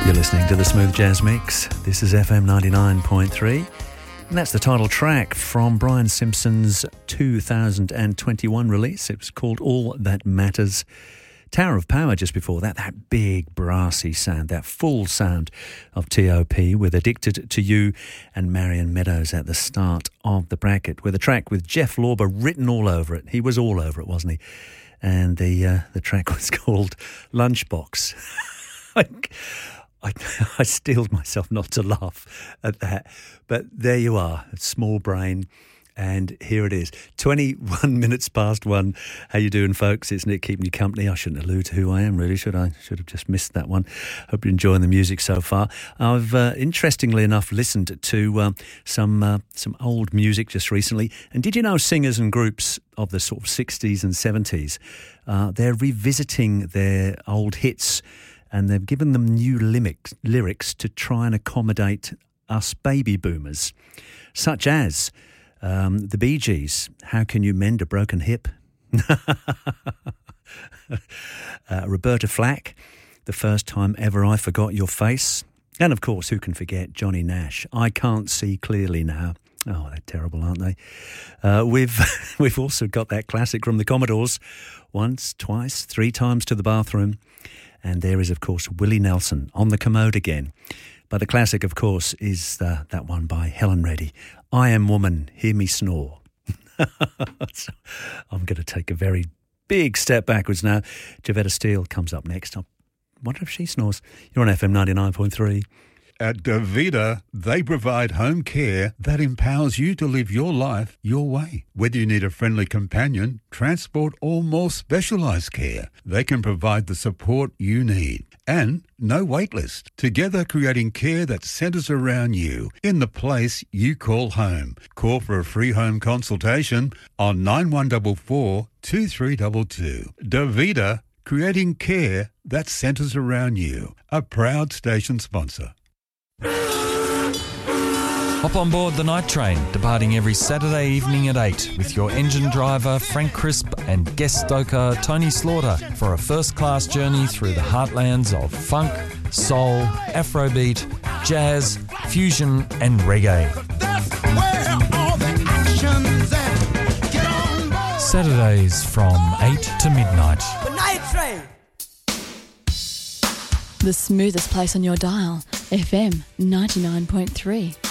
You're listening to the Smooth Jazz Mix. This is FM 99.3. And that's the title track from Brian Simpson's 2021 release. It was called All That Matters. Tower of Power just before that. That big brassy sound, that full sound of T.O.P. with Addicted to You and Marion Meadows at the start of the bracket, with a track with Jeff Lorber written all over it. He was all over it, wasn't he? And the track was called Lunchbox. I steeled myself not to laugh at that. But there you are, small brain. And here it is, 21 minutes past 1. How you doing, folks? It's Nick keeping you company. I shouldn't allude to who I am, really, should I? Should have just missed that one. Hope you're enjoying the music so far. I've, interestingly enough, listened to some old music just recently. And did you know singers and groups of the sort of 60s and 70s, they're revisiting their old hits, and they've given them new lyrics to try and accommodate us baby boomers, such as the Bee Gees, How Can You Mend a Broken Hip? Roberta Flack, The First Time Ever I Forgot Your Face. And of course, who can forget Johnny Nash, I Can't See Clearly Now. Oh, they're terrible, aren't they? We've also got that classic from the Commodores, Once, Twice, Three Times to the Bathroom. And there is, of course, Willie Nelson, On the Commode Again. But the classic, of course, is that one by Helen Reddy, I Am Woman, Hear Me Snore. So I'm going to take a very big step backwards now. Javetta Steele comes up next. I wonder if she snores. You're on FM 99.3. At Davida, they provide home care that empowers you to live your life your way. Whether you need a friendly companion, transport, or more specialised care, they can provide the support you need. And no wait list. Together creating care that centres around you in the place you call home. Call for a free home consultation on 9144 2322. Davida, creating care that centres around you. A proud station sponsor. Hop on board the night train, departing every Saturday evening at 8 with your engine driver Frank Crisp and guest stoker Tony Slaughter for a first-class journey through the heartlands of funk, soul, afrobeat, jazz, fusion and reggae. That's where all the action's at. Get on board. Saturdays from 8 to midnight. The night train. The smoothest place on your dial, FM 99.3.